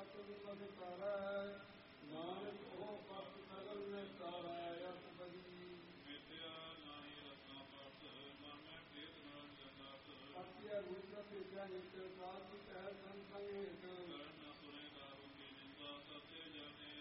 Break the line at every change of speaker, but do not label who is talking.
ਸਤਿ ਤਾਰੈ ਨਾਨਕ ਉਹ ਪਤ ਸਗਲ ਨੇ ਤਾਰੈ ਅਸ ਬਈ ਮਿਟਿਆ ਨਾਹੀ ਰਸਨਾ ਪਤ ਮਨ ਭੇਦ ਨਾਲ ਜਗਤ ਅਤਿਆ ਰੂਪ ਭੇਜਾ ਨਿਤ ਸਾਧ ਕਹਿ ਸੰਗ ਸੰਗ ਹੇਤ ਕਰਨ ਸੁਨੇ ਦਾਰੂ ਕੀ ਨਿੰਦਾ ਸਤਿ ਜਾਣੇ